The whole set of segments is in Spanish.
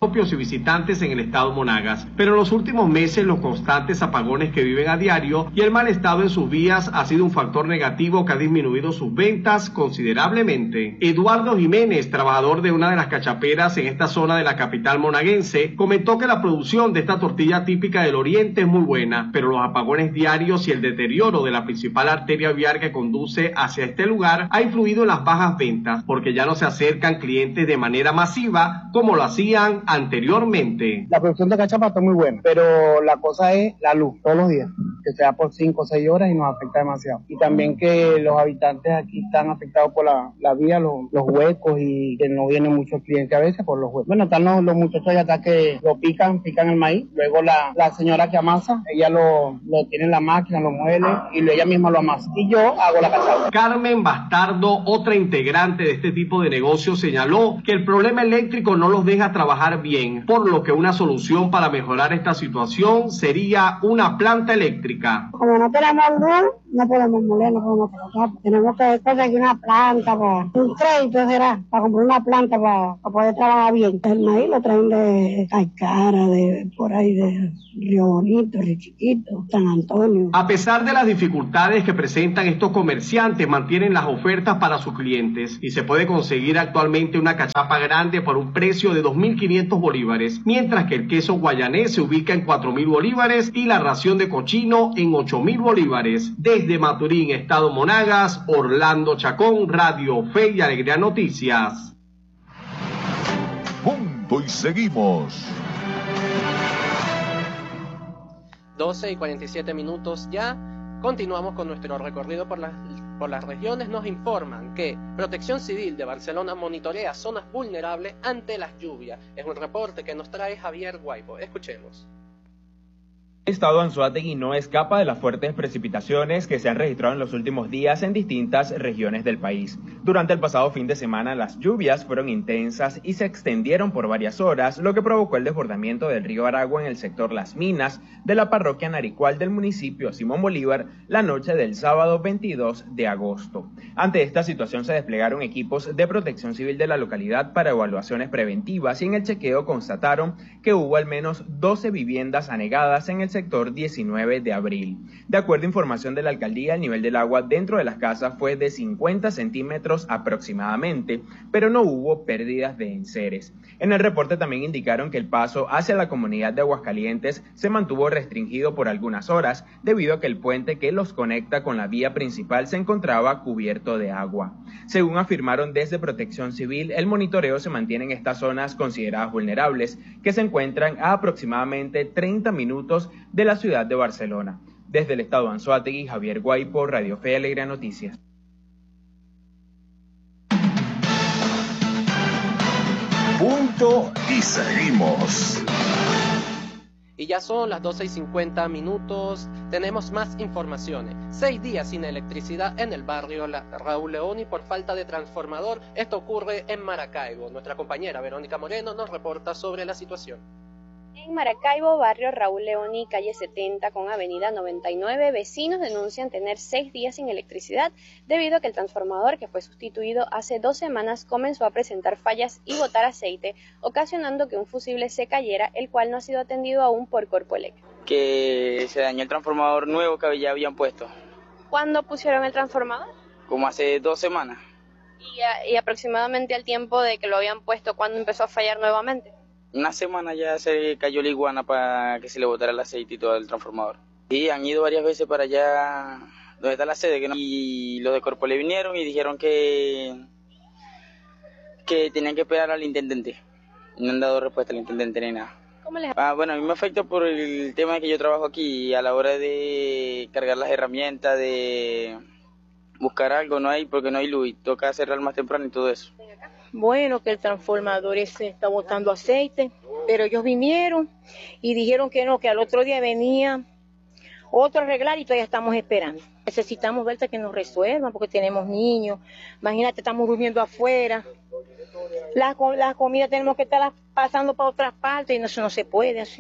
propios y visitantes en el estado Monagas, pero en los últimos meses los constantes apagones que viven a diario y el mal estado en sus vías ha sido un factor negativo que ha disminuido sus ventas considerablemente. Eduardo Jiménez, trabajador de una de las cachaperas en esta zona de la capital monaguense, comentó que la producción de esta tortilla típica del oriente es muy buena, pero los apagones diarios y el deterioro de la principal arteria vial que conduce hacia este lugar ha influido en las bajas ventas, porque ya no se acercan clientes de manera masiva como lo hacían anteriormente. La producción de cachapa está muy buena, pero la cosa es la luz todos los días, que sea por 5 o 6 horas y nos afecta demasiado. Y también que los habitantes aquí están afectados por la vía, los huecos, y que no vienen muchos clientes a veces por los huecos. Bueno, están los muchachos allá atrás que lo pican el maíz, luego la señora que amasa, ella lo tiene en la máquina, lo muele y ella misma lo amasa. Y yo hago la cachapa. Carmen Bastardo, otra integrante de este tipo de negocio, señaló que el problema eléctrico no los deja trabajar bien, por lo que una solución para mejorar esta situación sería una planta eléctrica. Como no tenemos luz, no podemos moler, no podemos trabajar. Tenemos que conseguir una planta, un crédito será, para comprar una planta para poder trabajar bien. El maíz lo traen de Caicara, de por ahí de Río Bonito, Río Chiquito, San Antonio. A pesar de las dificultades que presentan estos comerciantes, mantienen las ofertas para sus clientes y se puede conseguir actualmente una cachapa grande por un precio de 2.500 bolívares, mientras que el queso guayanés se ubica en 4.000 bolívares y la ración de cochino en 8.000 bolívares. Desde Maturín, estado Monagas, Orlando Chacón, Radio Fe y Alegría Noticias. Punto y seguimos. 12:47 ya. Continuamos con nuestro recorrido por las regiones. Nos informan que Protección Civil de Barcelona monitorea zonas vulnerables ante las lluvias. Es un reporte que nos trae Javier Guaibo. Escuchemos. El estado Anzoátegui no escapa de las fuertes precipitaciones que se han registrado en los últimos días en distintas regiones del país. Durante el pasado fin de semana, las lluvias fueron intensas y se extendieron por varias horas, lo que provocó el desbordamiento del río Aragua en el sector Las Minas de la parroquia Naricual del municipio Simón Bolívar la noche del sábado 22 de agosto. Ante esta situación se desplegaron equipos de protección civil de la localidad para evaluaciones preventivas y en el chequeo constataron que hubo al menos 12 viviendas anegadas en el sector 19 de abril. De acuerdo a información de la alcaldía, el nivel del agua dentro de las casas fue de 50 centímetros aproximadamente, pero no hubo pérdidas de enseres. En el reporte también indicaron que el paso hacia la comunidad de Aguascalientes se mantuvo restringido por algunas horas, debido a que el puente que los conecta con la vía principal se encontraba cubierto de agua. Según afirmaron desde Protección Civil, el monitoreo se mantiene en estas zonas consideradas vulnerables, que se encuentran a aproximadamente 30 minutos de la ciudad de Barcelona. Desde el estado Anzoátegui, Javier Guaipo, Radio Fe y Alegría Noticias. Punto y seguimos. Y ya son las 12:50. Tenemos más informaciones. 6 días sin electricidad en el barrio Raúl Leoni por falta de transformador. Esto ocurre en Maracaibo. Nuestra compañera Verónica Moreno nos reporta sobre la situación. En Maracaibo, barrio Raúl Leoni, calle 70 con avenida 99, vecinos denuncian tener 6 días sin electricidad debido a que el transformador que fue sustituido hace 2 semanas comenzó a presentar fallas y botar aceite, ocasionando que un fusible se cayera, el cual no ha sido atendido aún por Corpoelec. Que se dañó el transformador nuevo que ya habían puesto. ¿Cuándo pusieron el transformador? Como hace 2 semanas. Y aproximadamente al tiempo de que lo habían puesto, ¿cuándo empezó a fallar nuevamente? Una semana ya se cayó la iguana para que se le botara el aceite y todo el transformador. Sí, han ido varias veces para allá donde está la sede, y los de Corpole vinieron y dijeron que tenían que esperar al intendente. No han dado respuesta al intendente ni nada. ¿Cómo les Bueno, a mí me afecta por el tema de que yo trabajo aquí, a la hora de cargar las herramientas, de buscar algo, no hay, porque no hay luz y toca cerrar más temprano y todo eso. Bueno, que el transformador ese está botando aceite, pero ellos vinieron y dijeron que no, que al otro día venía otro a arreglar y todavía estamos esperando. Necesitamos ver que nos resuelvan porque tenemos niños, imagínate, estamos durmiendo afuera, la comida tenemos que estar pasando para otras partes y eso no se puede así.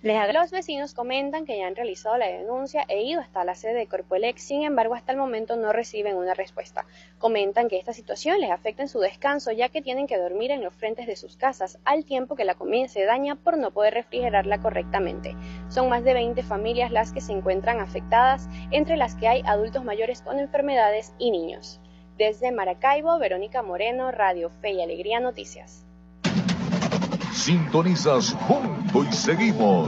Los vecinos comentan que ya han realizado la denuncia e ido hasta la sede de Corpoelec, sin embargo hasta el momento no reciben una respuesta. Comentan que esta situación les afecta en su descanso, ya que tienen que dormir en los frentes de sus casas, al tiempo que la comida se daña por no poder refrigerarla correctamente. Son más de 20 familias las que se encuentran afectadas, entre las que hay adultos mayores con enfermedades y niños. Desde Maracaibo, Verónica Moreno, Radio Fe y Alegría Noticias. Sintonizas Punto y Seguimos.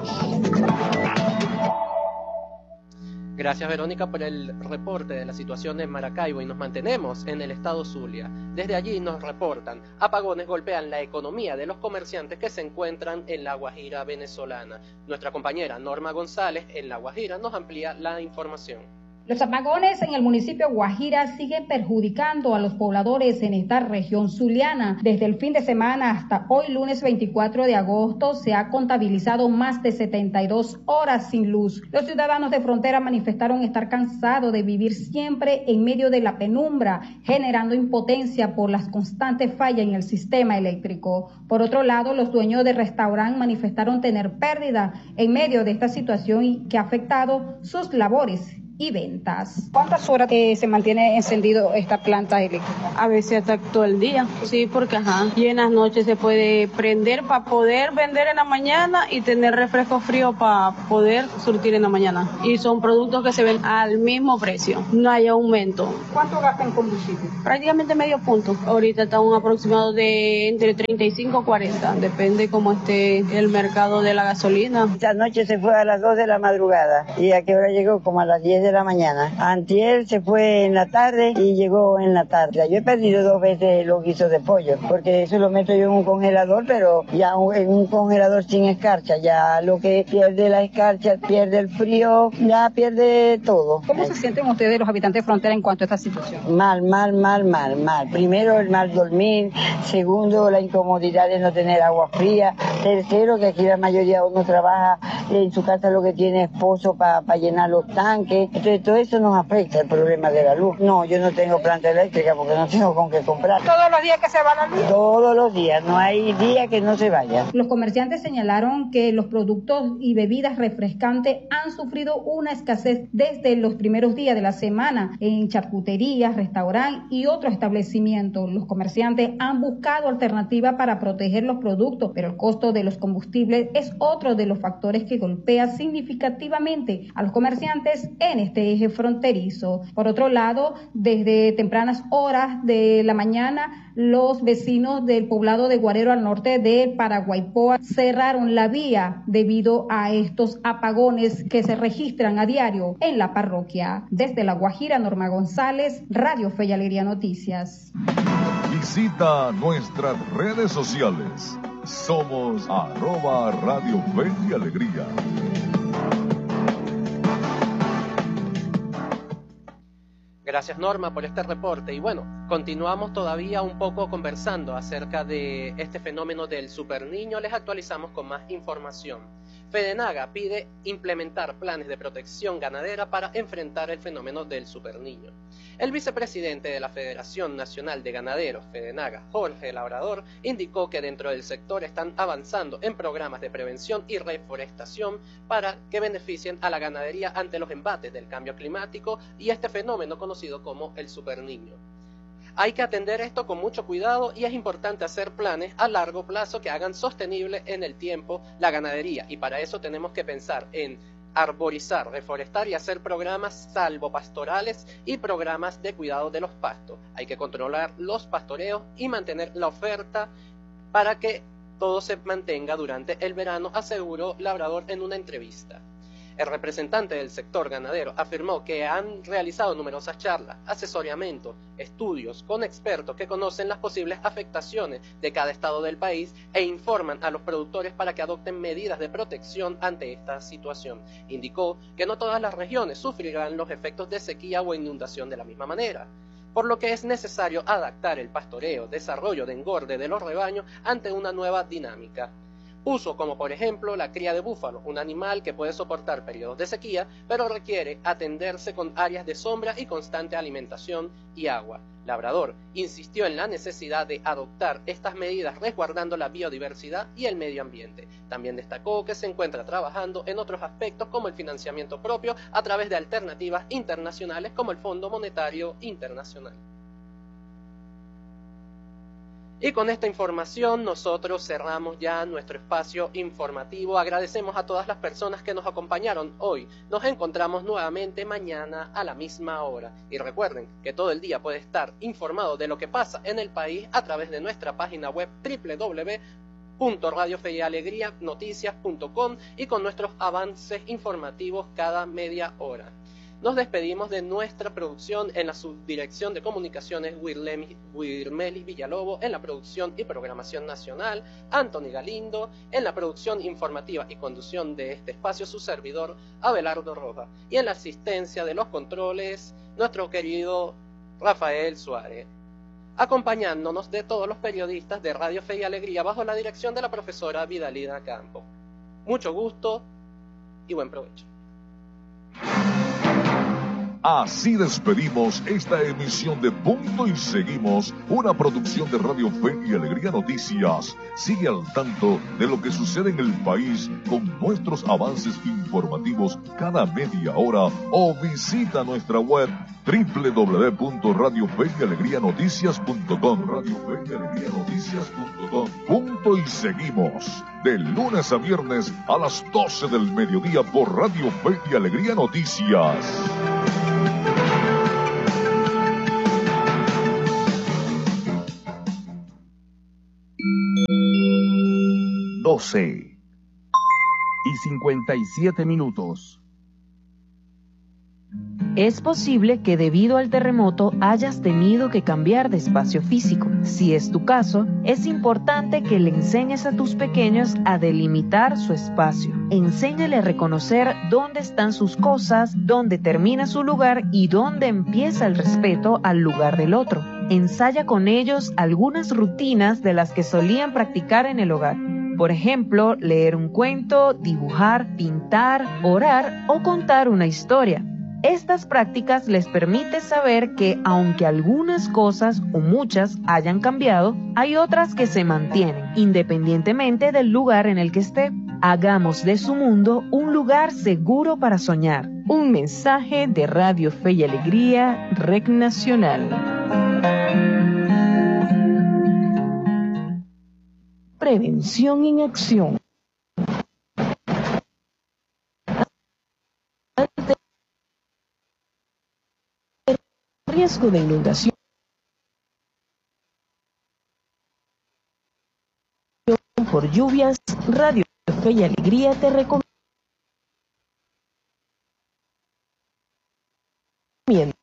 Gracias, Verónica, por el reporte de la situación en Maracaibo, y nos mantenemos en el estado Zulia. Desde allí nos reportan: apagones golpean la economía de los comerciantes que se encuentran en La Guajira venezolana. Nuestra compañera Norma González en La Guajira nos amplía la información. Los apagones en el municipio Guajira siguen perjudicando a los pobladores en esta región zuliana. Desde el fin de semana hasta hoy, lunes 24 de agosto, se ha contabilizado más de 72 horas sin luz. Los ciudadanos de frontera manifestaron estar cansados de vivir siempre en medio de la penumbra, generando impotencia por las constantes fallas en el sistema eléctrico. Por otro lado, los dueños de restaurantes manifestaron tener pérdida en medio de esta situación que ha afectado sus labores y ventas. ¿Cuántas horas se mantiene encendido esta planta eléctrica? A veces hasta todo el día, sí, porque y en las noches se puede prender para poder vender en la mañana y tener refresco frío para poder surtir en la mañana. Y son productos que se ven al mismo precio, no hay aumento. ¿Cuánto gasta en combustible? Prácticamente medio punto. Ahorita está un aproximado de entre 35 y 40, depende cómo esté el mercado de la gasolina. Esta noche se fue a las 2 de la madrugada y a qué hora llegó, como a las 10 de la mañana. Antier se fue en la tarde y llegó en la tarde. Yo he perdido 2 veces los guisos de pollo, porque eso lo meto yo en un congelador, pero ya en un congelador sin escarcha. Ya lo que pierde la escarcha, pierde el frío, ya pierde todo. ¿Cómo se sienten ustedes, los habitantes de frontera, en cuanto a esta situación? Mal. Primero, el mal dormir. Segundo, la incomodidad de no tener agua fría. Tercero, que aquí la mayoría uno trabaja en su casa, lo que tiene es pozo para llenar los tanques. Entonces todo eso nos afecta, el problema de la luz. No, yo no tengo planta eléctrica porque no tengo con qué comprar. ¿Todos los días que se va la luz? Todos los días, no hay día que no se vaya. Los comerciantes señalaron que los productos y bebidas refrescantes han sufrido una escasez desde los primeros días de la semana en charcuterías, restaurantes y otros establecimientos. Los comerciantes han buscado alternativas para proteger los productos, pero el costo de los combustibles es otro de los factores que golpea significativamente a los comerciantes en este eje fronterizo. Por otro lado, desde tempranas horas de la mañana, los vecinos del poblado de Guarero, al norte de Paraguaypoa, cerraron la vía debido a estos apagones que se registran a diario en la parroquia. Desde La Guajira, Norma González, Radio Fe y Alegría Noticias. Visita nuestras redes sociales. Somos @Radio Fe y Alegría. Gracias, Norma, por este reporte. Y bueno, continuamos todavía un poco conversando acerca de este fenómeno del superniño. Les actualizamos con más información. FEDENAGA pide implementar planes de protección ganadera para enfrentar el fenómeno del superniño. El vicepresidente de la Federación Nacional de Ganaderos, FEDENAGA, Jorge Labrador, indicó que dentro del sector están avanzando en programas de prevención y reforestación para que beneficien a la ganadería ante los embates del cambio climático y este fenómeno conocido como el superniño. Hay que atender esto con mucho cuidado y es importante hacer planes a largo plazo que hagan sostenible en el tiempo la ganadería, y para eso tenemos que pensar en arborizar, reforestar y hacer programas salvopastorales y programas de cuidado de los pastos. Hay que controlar los pastoreos y mantener la oferta para que todo se mantenga durante el verano, aseguró Labrador en una entrevista. El representante del sector ganadero afirmó que han realizado numerosas charlas, asesoramiento, estudios con expertos que conocen las posibles afectaciones de cada estado del país e informan a los productores para que adopten medidas de protección ante esta situación. Indicó que no todas las regiones sufrirán los efectos de sequía o inundación de la misma manera, por lo que es necesario adaptar el pastoreo, desarrollo de engorde de los rebaños ante una nueva dinámica. Puso como por ejemplo la cría de búfalo, un animal que puede soportar periodos de sequía, pero requiere atenderse con áreas de sombra y constante alimentación y agua. Labrador insistió en la necesidad de adoptar estas medidas resguardando la biodiversidad y el medio ambiente. También destacó que se encuentra trabajando en otros aspectos como el financiamiento propio a través de alternativas internacionales como el Fondo Monetario Internacional. Y con esta información nosotros cerramos ya nuestro espacio informativo. Agradecemos a todas las personas que nos acompañaron hoy. Nos encontramos nuevamente mañana a la misma hora. Y recuerden que todo el día puede estar informado de lo que pasa en el país a través de nuestra página web www.radiofeyalegrianoticias.com y con nuestros avances informativos cada media hora. Nos despedimos de nuestra producción en la subdirección de comunicaciones Wirmelis Villalobos, en la producción y programación nacional, Anthony Galindo, en la producción informativa y conducción de este espacio su servidor Abelardo Rojas, y en la asistencia de los controles nuestro querido Rafael Suárez, acompañándonos de todos los periodistas de Radio Fe y Alegría bajo la dirección de la profesora Vidalina Campo. Mucho gusto y buen provecho. Así despedimos esta emisión de Punto y Seguimos, una producción de Radio Fe y Alegría Noticias. Sigue al tanto de lo que sucede en el país con nuestros avances informativos cada media hora o visita nuestra web www.radiofeyalegrianoticias.com. Punto y Seguimos, de lunes a viernes a las 12 del mediodía por Radio Fe y Alegría Noticias. 12:57. Es posible que debido al terremoto hayas tenido que cambiar de espacio físico. Si es tu caso, es importante que le enseñes a tus pequeños a delimitar su espacio. Enséñale a reconocer dónde están sus cosas, dónde termina su lugar y dónde empieza el respeto al lugar del otro. Ensaya con ellos algunas rutinas de las que solían practicar en el hogar. Por ejemplo, leer un cuento, dibujar, pintar, orar o contar una historia. Estas prácticas les permiten saber que aunque algunas cosas o muchas hayan cambiado, hay otras que se mantienen, independientemente del lugar en el que esté. Hagamos de su mundo un lugar seguro para soñar. Un mensaje de Radio Fe y Alegría, REC Nacional. Prevención en acción. Riesgo de inundación por lluvias, Radio Fe y Alegría te recomienda